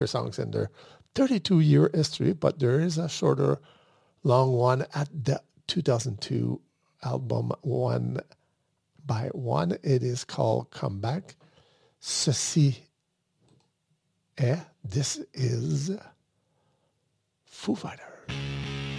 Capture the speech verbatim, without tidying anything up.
songs in their thirty-two year history, but there is a shorter, long one at the two thousand two album One by One. It is called Comeback. Ceci est, this is Foo Fighters.